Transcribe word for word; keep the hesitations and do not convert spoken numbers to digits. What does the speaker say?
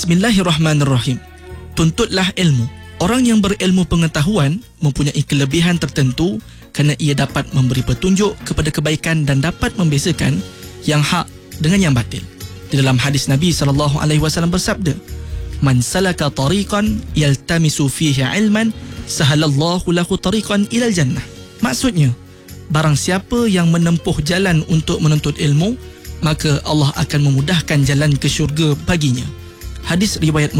Bismillahirrahmanirrahim. Tuntutlah ilmu. Orang yang berilmu pengetahuan mempunyai kelebihan tertentu kerana ia dapat memberi petunjuk kepada kebaikan dan dapat membezakan yang hak dengan yang batil. Di dalam hadis Nabi sallallahu alaihi wasallam bersabda, "Man salaka tariqan yaltamisu fihi ilman, sahalallahu lahu tariqan ilal jannah." Maksudnya, barang siapa yang menempuh jalan untuk menuntut ilmu, maka Allah akan memudahkan jalan ke syurga baginya. Hadis riwayat